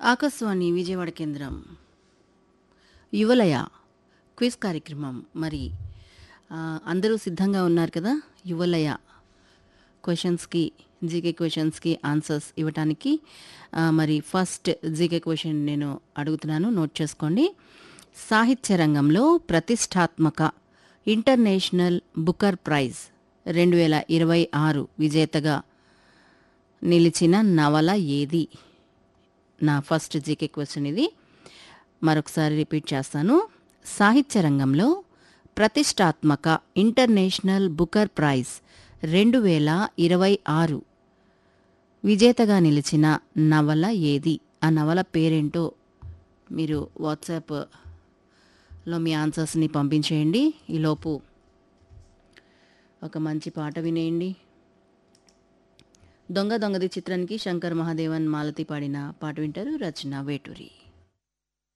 ఆకాశవాణి విజయవాడ కేంద్రం యువలయ క్విజ్ కార్యక్రమం. మరి అందరూ సిద్ధంగా ఉన్నారు కదా యువలయ క్వశ్చన్స్కి, జీకే క్వశ్చన్స్కి ఆన్సర్స్ ఇవ్వటానికి. మరి ఫస్ట్ జీకే క్వశ్చన్ నేను అడుగుతున్నాను, నోట్ చేసుకోండి. సాహిత్య రంగంలో ప్రతిష్టాత్మక ఇంటర్నేషనల్ బుకర్ ప్రైజ్ 2026 విజేతగా నిలిచిన నవల ఏది? నా ఫస్ట్ జీకే క్వశ్చన్ ఇది. మరొకసారి రిపీట్ చేస్తాను. సాహిత్య రంగంలో ప్రతిష్టాత్మక ఇంటర్నేషనల్ బుకర్ ప్రైజ్ 2026 విజేతగా నిలిచిన నవల ఏది? ఆ నవల పేరేంటో మీరు వాట్సాప్లో మీ ఆన్సర్స్ని పంపించేయండి. ఈలోపు ఒక మంచి పాట వినేయండి. దొంగ దొంగది చిత్రానికి శంకర్ మహాదేవన్ మాలతి పాడిన పాట వింటారు. రచన వేటూరి.